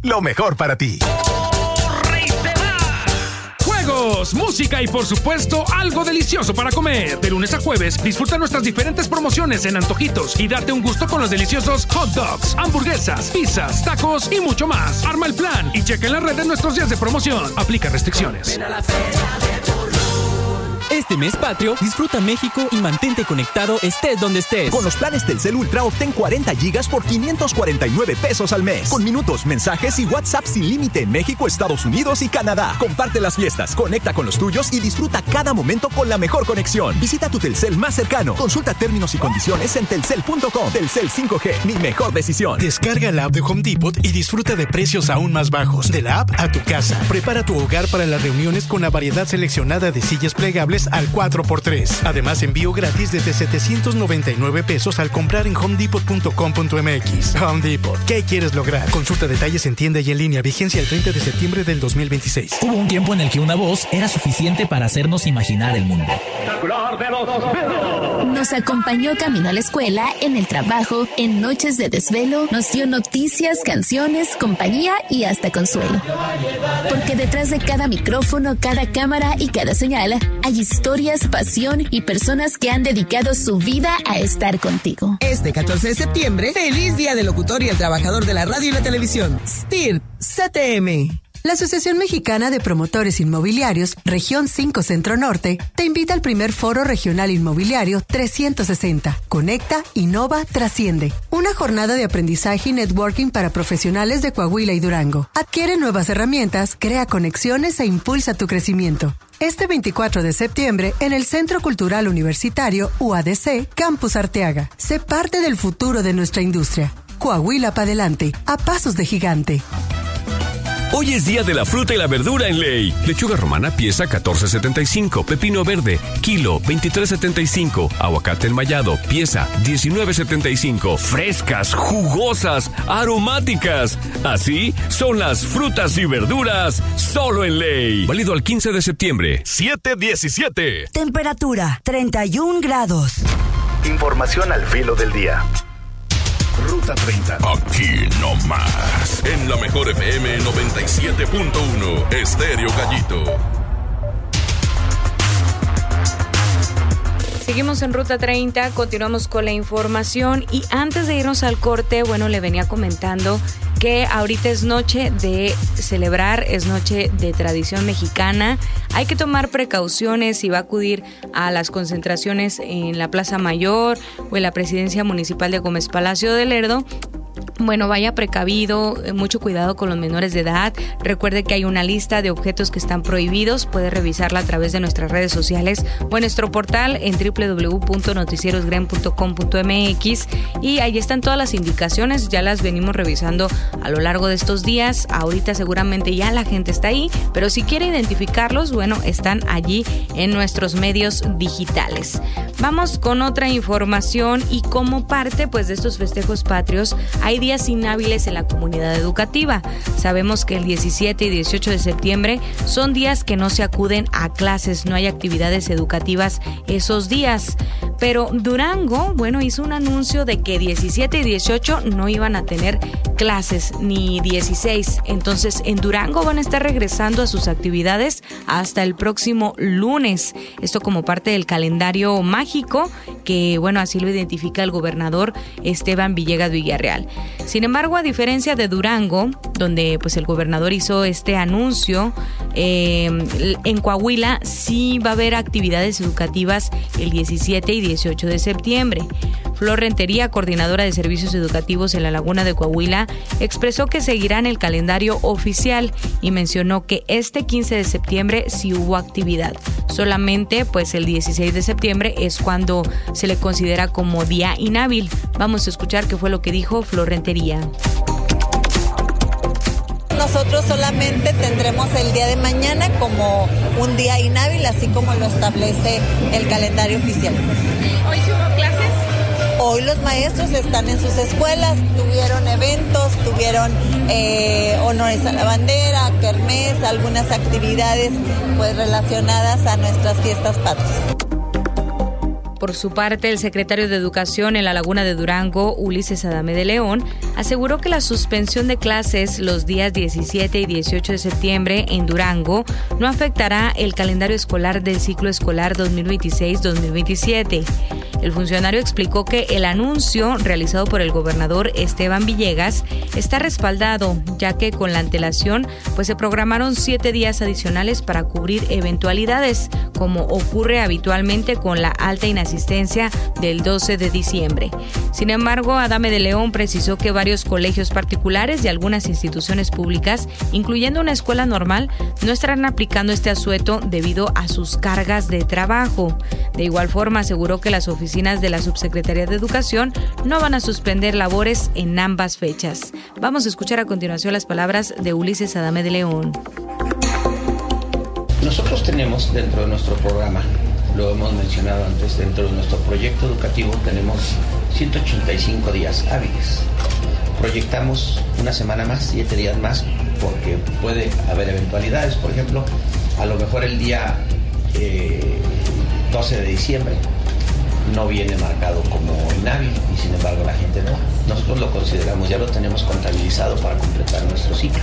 lo mejor para ti. Juegos, música y por supuesto algo delicioso para comer. De lunes a jueves disfruta nuestras diferentes promociones en antojitos y date un gusto con los deliciosos hot dogs, hamburguesas, pizzas, tacos y mucho más. Arma el plan y checa en la red de nuestros días de promoción. Aplica restricciones. Este mes patrio, disfruta México y mantente conectado estés donde estés. Con los planes Telcel Ultra obtén 40 gigas por 549 pesos al mes. Con minutos, mensajes y WhatsApp sin límite en México, Estados Unidos y Canadá. Comparte las fiestas, conecta con los tuyos y disfruta cada momento con la mejor conexión. Visita tu Telcel más cercano. Consulta términos y condiciones en telcel.com. Telcel 5G, mi mejor decisión. Descarga la app de Home Depot y disfruta de precios aún más bajos. De la app a tu casa. Prepara tu hogar para las reuniones con la variedad seleccionada de sillas plegables al 4x3. Además, envío gratis desde 799 pesos al comprar en homedepot.com.mx. Home Depot. ¿Qué quieres lograr? Consulta detalles en tienda y en línea. Vigencia el 30 de septiembre del 2026. Hubo un tiempo en el que una voz era suficiente para hacernos imaginar el mundo. Nos acompañó camino a la escuela, en el trabajo, en noches de desvelo, nos dio noticias, canciones, compañía y hasta consuelo. Porque detrás de cada micrófono, cada cámara y cada señal, hay historias, pasión y personas que han dedicado su vida a estar contigo. Este 14 de septiembre, feliz Día del Locutor y el Trabajador de la Radio y la Televisión. STIRT, CTM. La Asociación Mexicana de Promotores Inmobiliarios, Región 5 Centro Norte, te invita al primer Foro Regional Inmobiliario 360. Conecta, innova, trasciende. Una jornada de aprendizaje y networking para profesionales de Coahuila y Durango. Adquiere nuevas herramientas, crea conexiones e impulsa tu crecimiento. Este 24 de septiembre, en el Centro Cultural Universitario UADC, Campus Arteaga. Sé parte del futuro de nuestra industria. Coahuila para adelante, a pasos de gigante. Hoy es día de la fruta y la verdura en Ley. Lechuga romana pieza 14.75, pepino verde kilo 23.75, aguacate enmayado pieza 19.75. Frescas, jugosas, aromáticas. Así son las frutas y verduras solo en Ley. Válido al 15 de septiembre. 7:17. Temperatura 31 grados. Información al filo del día. Ruta 30. Aquí no más. En la mejor FM 97.1. Estéreo Gallito. Seguimos en Ruta 30, continuamos con la información y antes de irnos al corte, bueno, le venía comentando que ahorita es noche de celebrar, es noche de tradición mexicana. Hay que tomar precauciones si va a acudir a las concentraciones en la Plaza Mayor o en la Presidencia Municipal de Gómez Palacio de Lerdo. Bueno, vaya precavido, mucho cuidado con los menores de edad. Recuerde que hay una lista de objetos que están prohibidos. Puede revisarla a través de nuestras redes sociales o en nuestro portal en www.noticierosgren.com.mx y ahí están todas las indicaciones. Ya las venimos revisando a lo largo de estos días. Ahorita seguramente ya la gente está ahí, pero si quiere identificarlos, bueno, están allí en nuestros medios digitales. Vamos con otra información y como parte pues de estos festejos patrios, hay días inhábiles en la comunidad educativa. Sabemos que el 17 y 18 de septiembre son días que no se acuden a clases, no hay actividades educativas esos días. Pero Durango, bueno, hizo un anuncio de que 17 y 18 no iban a tener clases, ni 16. Entonces, en Durango van a estar regresando a sus actividades hasta el próximo lunes. Esto como parte del calendario mágico que, bueno, así lo identifica el gobernador Esteban Villegas Villarreal. Sin embargo, a diferencia de Durango, donde pues el gobernador hizo este anuncio, en Coahuila sí va a haber actividades educativas el 17 y 18 de septiembre. Flor Rentería, coordinadora de servicios educativos en la Laguna de Coahuila, expresó que seguirán el calendario oficial y mencionó que este 15 de septiembre sí hubo actividad. Solamente pues el 16 de septiembre es cuando se le considera como día inhábil. Vamos a escuchar qué fue lo que dijo Flor Rentería. Nosotros solamente tendremos el día de mañana como un día inhábil, así como lo establece el calendario oficial. ¿Hoy sí hubo clases? Hoy los maestros están en sus escuelas, tuvieron eventos, tuvieron honores a la bandera, kermés, algunas actividades pues relacionadas a nuestras fiestas patrias. Por su parte, el secretario de Educación en la Laguna de Durango, Ulises Adame de León, aseguró que la suspensión de clases los días 17 y 18 de septiembre en Durango no afectará el calendario escolar del ciclo escolar 2026-2027. El funcionario explicó que el anuncio realizado por el gobernador Esteban Villegas está respaldado, ya que con la antelación se programaron 7 días adicionales para cubrir eventualidades, como ocurre habitualmente con la alta inasistencia del 12 de diciembre. Sin embargo, Adame de León precisó que varios colegios particulares y algunas instituciones públicas, incluyendo una escuela normal, no estarán aplicando este asueto debido a sus cargas de trabajo. De igual forma, aseguró que las oficinas de la Subsecretaría de Educación no van a suspender labores en ambas fechas. Vamos a escuchar a continuación las palabras de Ulises Adame de León. Nosotros tenemos dentro de nuestro programa, lo hemos mencionado antes, dentro de nuestro proyecto educativo tenemos 185 días hábiles. Proyectamos una semana más, 7 días más, porque puede haber eventualidades. Por ejemplo, a lo mejor el día 12 de diciembre no viene marcado como inhábil y sin embargo la gente no. Nosotros lo consideramos, ya lo tenemos contabilizado para completar nuestro ciclo.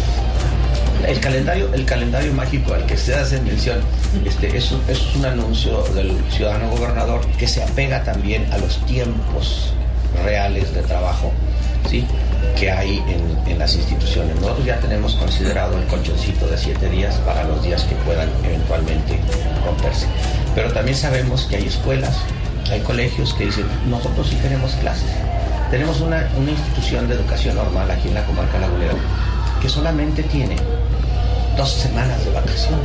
El calendario mágico al que se hace mención, es un anuncio del ciudadano gobernador que se apega también a los tiempos reales de trabajo, ¿sí?, que hay en las instituciones. Nosotros ya tenemos considerado el colchoncito de 7 días para los días que puedan eventualmente romperse. Pero también sabemos que hay escuelas, hay colegios que dicen, nosotros sí queremos clases. Tenemos una institución de educación normal aquí en la comarca lagunera que solamente tiene 2 semanas de vacaciones.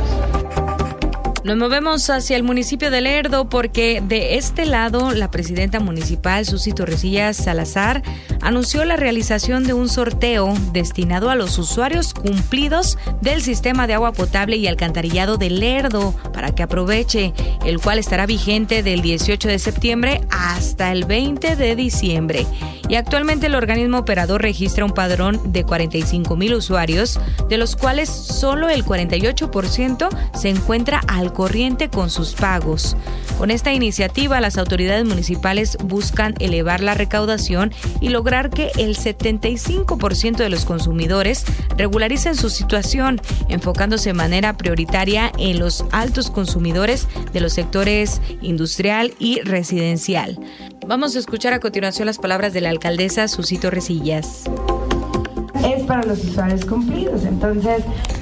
Nos movemos hacia el municipio de Lerdo porque de este lado la presidenta municipal, Susi Torrecillas Salazar, anunció la realización de un sorteo destinado a los usuarios cumplidos del sistema de agua potable y alcantarillado de Lerdo para que aproveche, el cual estará vigente del 18 de septiembre hasta el 20 de diciembre. Y actualmente el organismo operador registra un padrón de 45,000 usuarios, de los cuales solo el 48% se encuentra al corriente con sus pagos. Con esta iniciativa, las autoridades municipales buscan elevar la recaudación y lograr que el 75% de los consumidores regularicen su situación, enfocándose de manera prioritaria en los altos consumidores de los sectores industrial y residencial. Vamos a escuchar a continuación las palabras de la alcaldesa Susi Torrecillas. Es para los usuarios cumplidos. Entonces,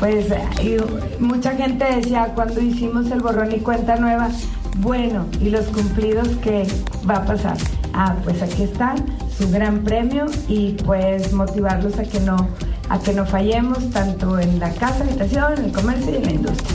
mucha gente decía cuando hicimos el borrón y cuenta nueva, bueno, ¿y los cumplidos qué va a pasar? Pues aquí están, su gran premio y pues motivarlos a que no fallemos tanto en la casa, habitación, en el comercio y en la industria.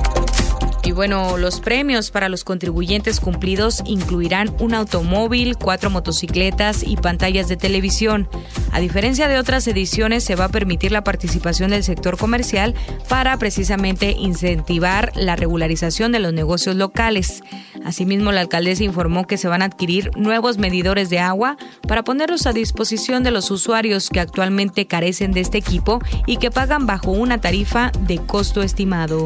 Y bueno, los premios para los contribuyentes cumplidos incluirán un automóvil, 4 motocicletas y pantallas de televisión. A diferencia de otras ediciones, se va a permitir la participación del sector comercial para precisamente incentivar la regularización de los negocios locales. Asimismo, la alcaldesa informó que se van a adquirir nuevos medidores de agua para ponerlos a disposición de los usuarios que actualmente carecen de este equipo y que pagan bajo una tarifa de costo estimado.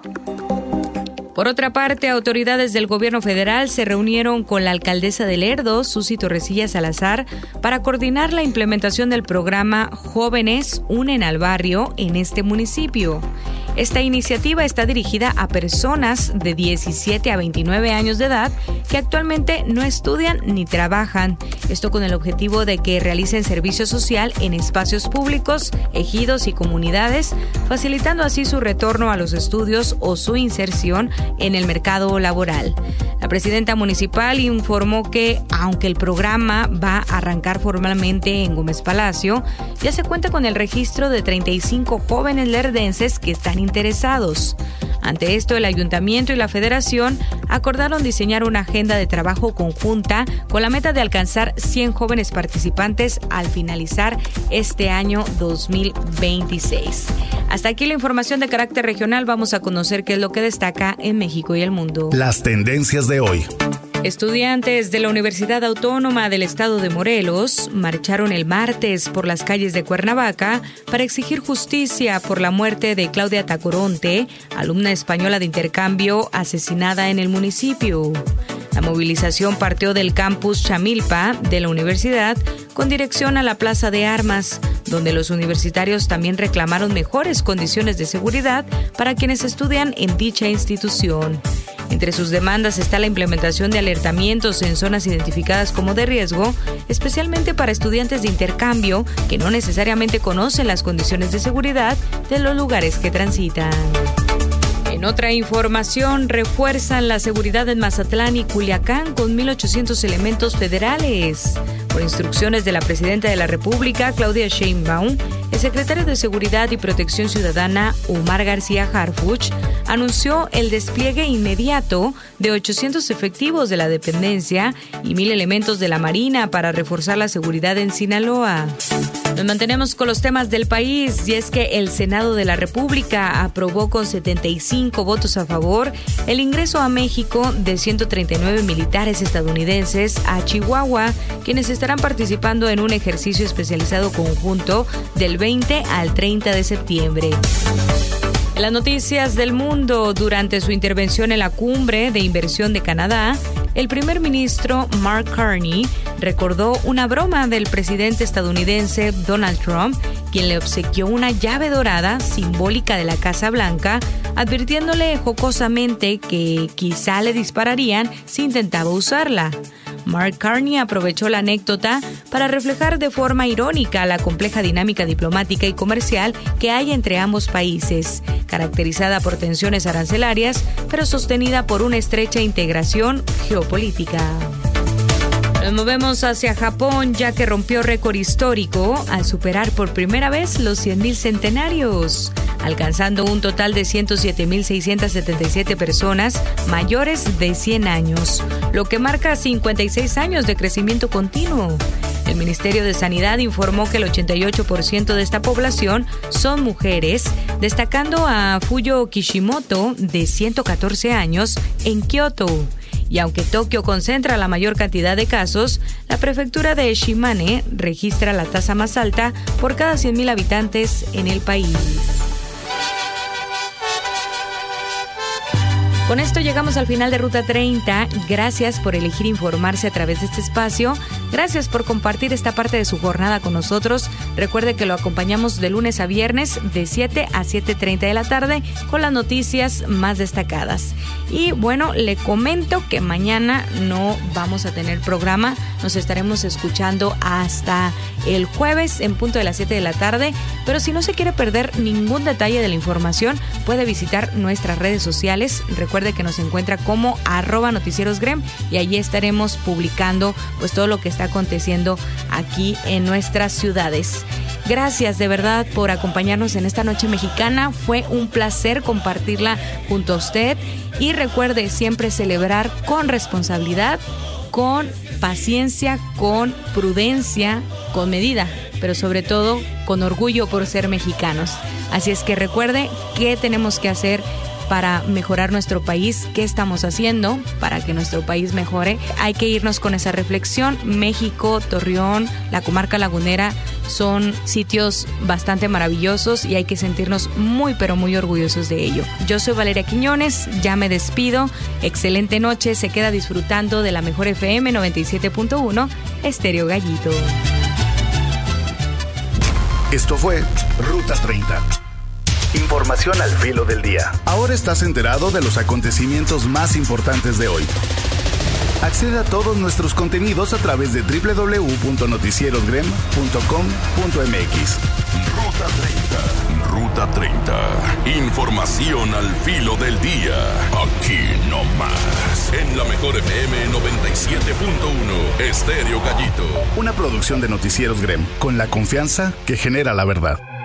Por otra parte, autoridades del gobierno federal se reunieron con la alcaldesa de Lerdo, Susi Torrecillas Salazar, para coordinar la implementación del programa Jóvenes Unen al Barrio en este municipio. Esta iniciativa está dirigida a personas de 17 a 29 años de edad que actualmente no estudian ni trabajan. Esto con el objetivo de que realicen servicio social en espacios públicos, ejidos y comunidades, facilitando así su retorno a los estudios o su inserción en el mercado laboral. La presidenta municipal informó que, aunque el programa va a arrancar formalmente en Gómez Palacio, ya se cuenta con el registro de 35 jóvenes lerdenses que están interesados. Ante esto, el ayuntamiento y la federación acordaron diseñar una agenda de trabajo conjunta con la meta de alcanzar 100 jóvenes participantes al finalizar este año 2026. Hasta aquí la información de carácter regional. Vamos a conocer qué es lo que destaca en México y el mundo. Las tendencias de hoy. Estudiantes de la Universidad Autónoma del Estado de Morelos marcharon el martes por las calles de Cuernavaca para exigir justicia por la muerte de Claudia Tacoronte, alumna española de intercambio asesinada en el municipio. La movilización partió del campus Chamilpa de la universidad con dirección a la Plaza de Armas, donde los universitarios también reclamaron mejores condiciones de seguridad para quienes estudian en dicha institución. Entre sus demandas está la implementación de alertamientos en zonas identificadas como de riesgo, especialmente para estudiantes de intercambio que no necesariamente conocen las condiciones de seguridad de los lugares que transitan. En otra información, refuerzan la seguridad en Mazatlán y Culiacán con 1,800 elementos federales. Por instrucciones de la Presidenta de la República, Claudia Sheinbaum, el secretario de Seguridad y Protección Ciudadana, Omar García Harfuch, anunció el despliegue inmediato de 800 efectivos de la dependencia y 1,000 elementos de la Marina para reforzar la seguridad en Sinaloa. Nos mantenemos con los temas del país y es que el Senado de la República aprobó con 75 votos a favor el ingreso a México de 139 militares estadounidenses a Chihuahua, quienes estarán participando en un ejercicio especializado conjunto del 20 al 30 de septiembre. En las noticias del mundo, durante su intervención en la Cumbre de Inversión de Canadá, el primer ministro Mark Carney recordó una broma del presidente estadounidense Donald Trump, quien le obsequió una llave dorada simbólica de la Casa Blanca, advirtiéndole jocosamente que quizá le dispararían si intentaba usarla. Mark Carney aprovechó la anécdota para reflejar de forma irónica la compleja dinámica diplomática y comercial que hay entre ambos países, caracterizada por tensiones arancelarias, pero sostenida por una estrecha integración geopolítica. Nos movemos hacia Japón, ya que rompió récord histórico al superar por primera vez los 100,000 centenarios, alcanzando un total de 107,677 personas mayores de 100 años, lo que marca 56 años de crecimiento continuo. El Ministerio de Sanidad informó que el 88% de esta población son mujeres, destacando a Fuyo Kishimoto, de 114 años, en Kioto. Y aunque Tokio concentra la mayor cantidad de casos, la prefectura de Shimane registra la tasa más alta por cada 100,000 habitantes en el país. Con esto llegamos al final de Ruta 30. Gracias por elegir informarse a través de este espacio. Gracias por compartir esta parte de su jornada con nosotros. Recuerde que lo acompañamos de lunes a viernes de 7 a 7:30 de la tarde con las noticias más destacadas. Y bueno, le comento que mañana no vamos a tener programa. Nos estaremos escuchando hasta el jueves en punto de las 7 de la tarde. Pero si no se quiere perder ningún detalle de la información, puede visitar nuestras redes sociales. Recuerde que nos encuentra como @noticierosgrem y allí estaremos publicando pues todo lo que está aconteciendo aquí en nuestras ciudades. Gracias de verdad por acompañarnos en esta noche mexicana. Fue un placer compartirla junto a usted y recuerde siempre celebrar con responsabilidad, con paciencia, con prudencia, con medida, pero sobre todo con orgullo por ser mexicanos. Así es que recuerde qué tenemos que hacer para mejorar nuestro país, qué estamos haciendo para que nuestro país mejore. Hay que irnos con esa reflexión. México, Torreón, la comarca lagunera son sitios bastante maravillosos y hay que sentirnos muy pero muy orgullosos de ello. Yo soy Valeria Quiñones, ya me despido. Excelente noche, se queda disfrutando de la mejor FM 97.1, Estéreo Gallito. Esto fue Ruta 30. Información al filo del día. Ahora estás enterado de los acontecimientos más importantes de hoy. Accede a todos nuestros contenidos a través de www.noticierosgrem.com.mx. Ruta 30. Información al filo del día. Aquí no más. En la mejor FM 97.1, Estéreo Gallito. Una producción de Noticieros Grem, con la confianza que genera la verdad.